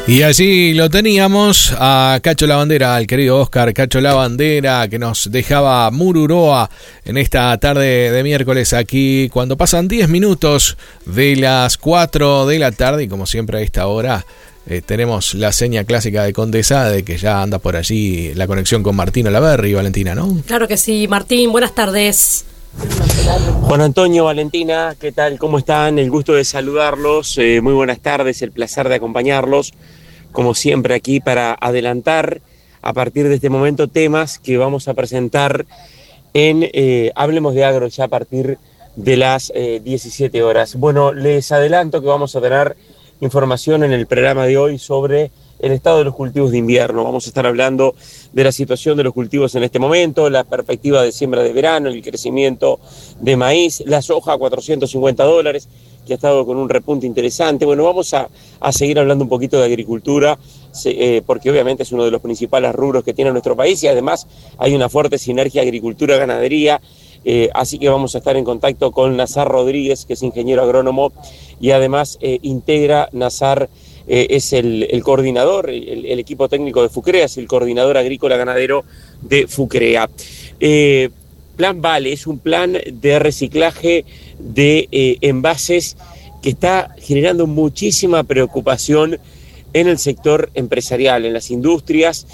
Y allí lo teníamos a Cacho Lavandera, al querido Oscar Cacho Lavandera, que nos dejaba Mururoa en esta tarde de miércoles aquí, cuando pasan 10 minutos de las 4 de la tarde, y como siempre a esta hora tenemos la seña clásica de Condesa de que ya anda por allí la conexión con Martín Olaverri, Valentina, ¿no? Claro que sí, Martín, buenas tardes. Juan Antonio, Valentina, ¿qué tal? ¿Cómo están? El gusto de saludarlos, muy buenas tardes, el placer de acompañarlos, como siempre aquí para adelantar a partir de este momento temas que vamos a presentar en Hablemos de Agro ya a partir de las 17 horas. Bueno, les adelanto que vamos a tener información en el programa de hoy sobre el estado de los cultivos de invierno. Vamos a estar hablando de la situación de los cultivos en este momento, la perspectiva de siembra de verano, el crecimiento de maíz, la soja a $450, que ha estado con un repunte interesante. Bueno, vamos a seguir hablando un poquito de agricultura, porque obviamente es uno de los principales rubros que tiene nuestro país y además hay una fuerte sinergia agricultura-ganadería. Así que vamos a estar en contacto con Nazar Rodríguez, que es ingeniero agrónomo y además integra Nazar. Es el coordinador, el equipo técnico de FUCREA, es el coordinador agrícola ganadero de FUCREA. Plan Vale es un plan de reciclaje de envases que está generando muchísima preocupación en el sector empresarial, en las industrias,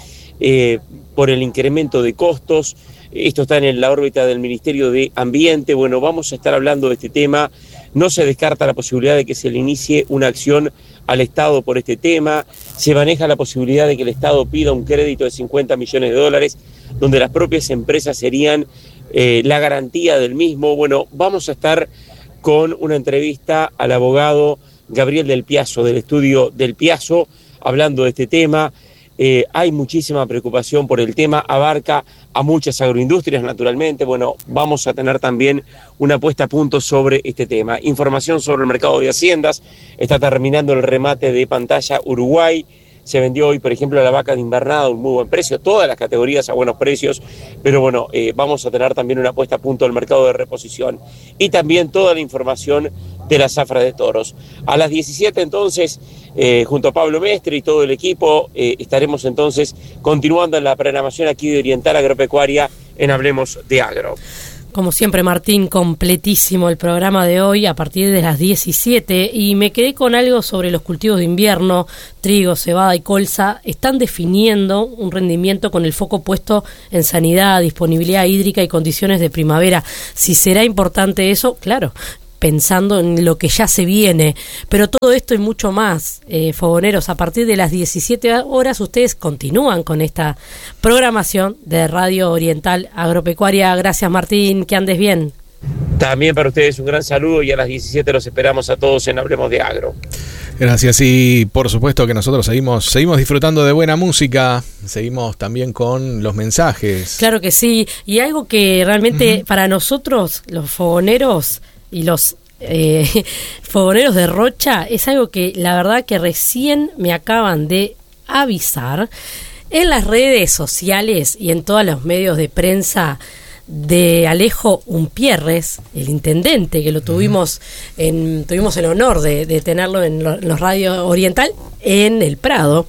por el incremento de costos. Esto está en la órbita del Ministerio de Ambiente. Bueno, vamos a estar hablando de este tema. No se descarta la posibilidad de que se le inicie una acción al Estado por este tema. Se maneja la posibilidad de que el Estado pida un crédito de $50 millones, donde las propias empresas serían la garantía del mismo. Bueno, vamos a estar con una entrevista al abogado Gabriel Del Piazzo, del estudio Del Piazzo, hablando de este tema. Hay muchísima preocupación por el tema, abarca a muchas agroindustrias naturalmente. Bueno, vamos a tener también una puesta a punto sobre este tema. Información sobre el mercado de haciendas, está terminando el remate de pantalla Uruguay. Se vendió hoy, por ejemplo, la vaca de invernada a un muy buen precio, todas las categorías a buenos precios, pero bueno, vamos a tener también una puesta a punto del mercado de reposición y también toda la información de la zafra de toros. A las 17 entonces, junto a Pablo Mestre y todo el equipo, estaremos entonces continuando en la programación aquí de Oriental Agropecuaria en Hablemos de Agro. Como siempre, Martín, completísimo el programa de hoy a partir de las 17 y me quedé con algo sobre los cultivos de invierno. Trigo, cebada y colza están definiendo un rendimiento con el foco puesto en sanidad, disponibilidad hídrica y condiciones de primavera. Si será importante eso, claro, pensando en lo que ya se viene, pero todo esto y mucho más, fogoneros, a partir de las 17 horas ustedes continúan con esta programación de Radio Oriental Agropecuaria. Gracias, Martín, que andes bien. También para ustedes un gran saludo y a las 17 los esperamos a todos en Hablemos de Agro. Gracias, y por supuesto que nosotros seguimos disfrutando de buena música, seguimos también con los mensajes. Claro que sí, y algo que realmente para nosotros, los fogoneros y los fogoneros de Rocha, es algo que la verdad que recién me acaban de avisar en las redes sociales y en todos los medios de prensa de Alejo Umpierres, el intendente, que lo tuvimos el honor de tenerlo en los Radio Oriental en el Prado.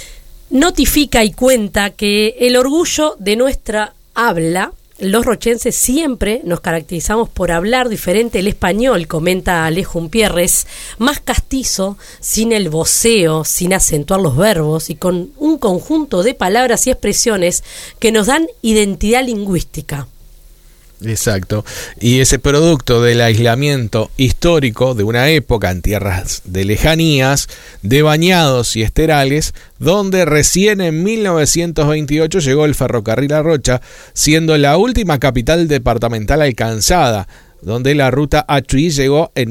Notifica y cuenta que el orgullo de nuestra habla, los rochenses siempre nos caracterizamos por hablar diferente el español, comenta Alejo Umpierres, más castizo, sin el voceo, sin acentuar los verbos y con un conjunto de palabras y expresiones que nos dan identidad lingüística. Exacto, y ese producto del aislamiento histórico de una época en tierras de lejanías, de bañados y esterales, donde recién en 1928 llegó el ferrocarril a Rocha, siendo la última capital departamental alcanzada, donde la ruta Atri llegó en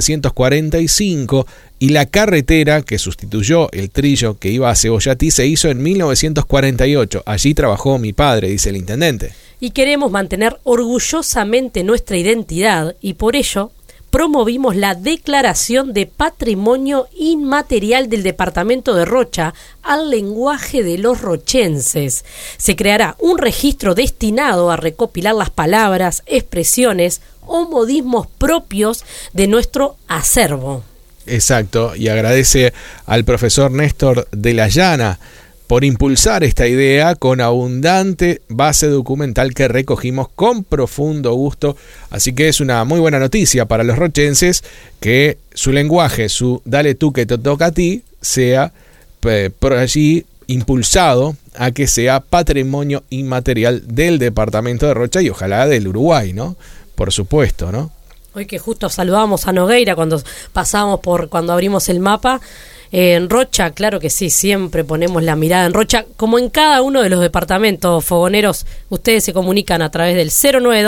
1945 y la carretera que sustituyó el trillo que iba a Cebollatí se hizo en 1948. Allí trabajó mi padre, dice el intendente. Y queremos mantener orgullosamente nuestra identidad y por ello promovimos la declaración de Patrimonio Inmaterial del Departamento de Rocha al lenguaje de los rochenses. Se creará un registro destinado a recopilar las palabras, expresiones o modismos propios de nuestro acervo. Exacto, y agradece al profesor Néstor de la Llana por impulsar esta idea con abundante base documental que recogimos con profundo gusto. Así que es una muy buena noticia para los rochenses que su lenguaje, su dale tú que te toca a ti, sea por allí impulsado a que sea patrimonio inmaterial del departamento de Rocha y ojalá del Uruguay, ¿no? Por supuesto, ¿no? Hoy que justo saludábamos a Nogueira cuando cuando abrimos el mapa. En Rocha, claro que sí, siempre ponemos la mirada en Rocha, como en cada uno de los departamentos fogoneros. Ustedes se comunican a través del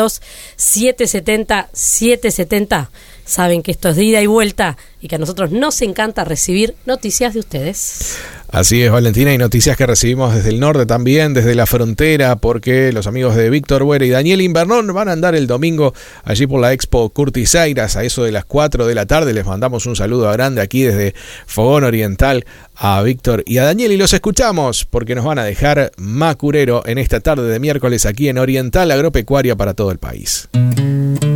092-770-770. Saben que esto es de ida y vuelta y que a nosotros nos encanta recibir noticias de ustedes. Así es, Valentina, y noticias que recibimos desde el norte también, desde la frontera, porque los amigos de Víctor Buera y Daniel Invernón van a andar el domingo allí por la Expo Curtis Airas a eso de las 4 de la tarde. Les mandamos un saludo grande aquí desde Fogón Oriental a Víctor y a Daniel, y los escuchamos porque nos van a dejar Macurero en esta tarde de miércoles aquí en Oriental Agropecuaria para todo el país.